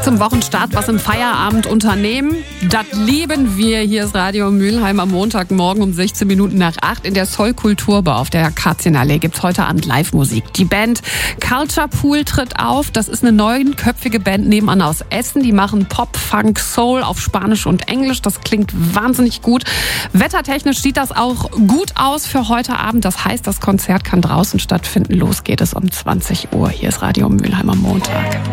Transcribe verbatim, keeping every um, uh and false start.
zum Wochenstart was im Feierabend unternehmen. Das lieben wir. Hier ist Radio Mülheim am Montagmorgen um sechzehn Minuten nach acht. In der Soul-Kulturbar auf der Katzenallee gibt's heute Abend Live-Musik. Die Band Culture Pool tritt auf. Das ist eine neunköpfige Band nebenan aus Essen. Die machen Pop, Funk, Soul auf Spanisch und Englisch. Das klingt wahnsinnig gut. Wettertechnisch sieht das auch gut aus für heute Abend. Das heißt, das Konzert kann draußen stattfinden. Los geht es um zwanzig Uhr. Hier ist Radio Mülheim am Montag.